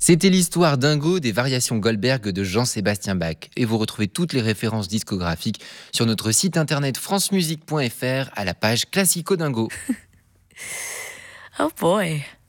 C'était l'histoire dingo des variations Goldberg de Jean-Sébastien Bach. Et vous retrouvez toutes les références discographiques sur notre site internet francemusique.fr à la page Classico Dingo. Oh boy.